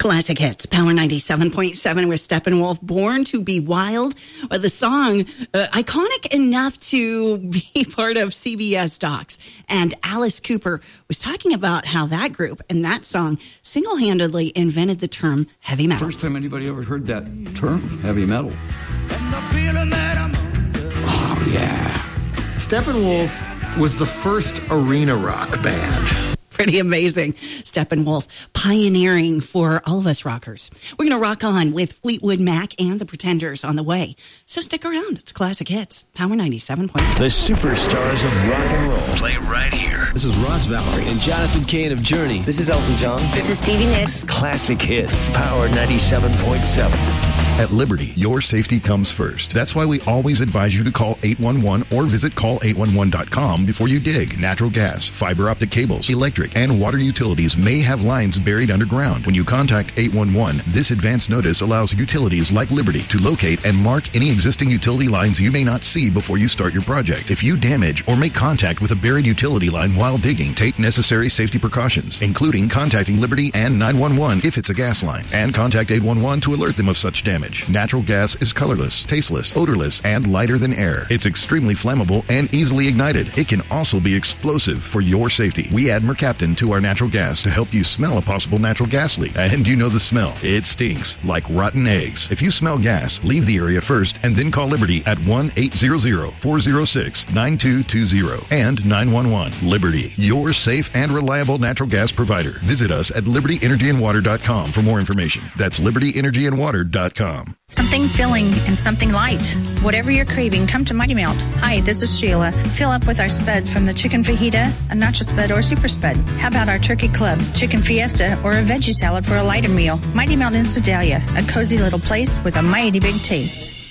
Classic Hits, Power 97.7 with Steppenwolf, Born to be Wild. The song, iconic enough to be part of CBS docs. And Alice Cooper was talking about how that group and that song single-handedly invented the term heavy metal. First time anybody ever heard that term, heavy metal. Oh, yeah. Steppenwolf was the first arena rock band. Pretty amazing. Steppenwolf, pioneering for all of us rockers. We're going to rock on with Fleetwood Mac and the Pretenders on the way. So stick around. It's Classic Hits, Power 97.7. The superstars of rock and roll play right here. This is Ross Valerie and Jonathan Cain of Journey. This is Elton John. This is Stevie Nicks. Classic Hits, Power 97.7. At Liberty, your safety comes first. That's why we always advise you to call 811 or visit call811.com before you dig. Natural gas, fiber optic cables, electric, and water utilities may have lines buried underground. When you contact 811, this advance notice allows utilities like Liberty to locate and mark any existing utility lines you may not see before you start your project. If you damage or make contact with a buried utility line while digging, take necessary safety precautions, including contacting Liberty and 911 if it's a gas line, and contact 811 to alert them of such damage. Natural gas is colorless, tasteless, odorless, and lighter than air. It's extremely flammable and easily ignited. It can also be explosive. For your safety, we add Mercaptan to our natural gas to help you smell a possible natural gas leak. And you know the smell. It stinks like rotten eggs. If you smell gas, leave the area first and then call Liberty at 1-800-406-9220 and 911. Liberty, your safe and reliable natural gas provider. Visit us at libertyenergyandwater.com for more information. That's libertyenergyandwater.com. Something filling and something light. Whatever you're craving, come to Mighty Melt. Hi, this is Sheila. Fill up with our spuds from the Chicken Fajita, a Nacho Spud, or Super Spud. How about our Turkey Club, Chicken Fiesta, or a veggie salad for a lighter meal? Mighty Melt in Sedalia, a cozy little place with a mighty big taste.